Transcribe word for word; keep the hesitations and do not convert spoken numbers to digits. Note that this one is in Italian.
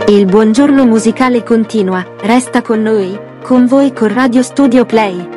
Il buongiorno musicale continua, resta con noi, con voi con Radio Studio Play.